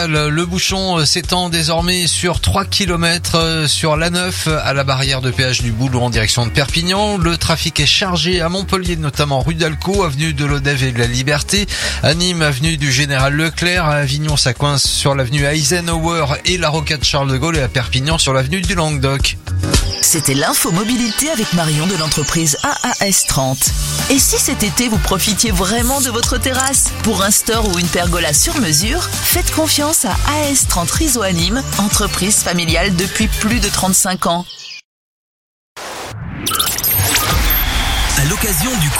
Le bouchon s'étend désormais sur 3 km sur l'A9 à la barrière de péage du Boulot en direction de Perpignan. Le trafic est chargé à Montpellier, notamment rue d'Alcaud, avenue de l'Odève et de la Liberté. À Nîmes, avenue du Général Leclerc. À Avignon, ça coince sur l'avenue Eisenhower et la rocade Charles de Gaulle, et à Perpignan sur l'avenue du Languedoc. C'était l'info mobilité avec Marion de l'entreprise AAS30. Et si cet été vous profitiez vraiment de votre terrasse? Pour un store ou une pergola sur mesure, faites confiance à AS30 Réseau à Nîmes, entreprise familiale depuis plus de 35 ans. À l'occasion du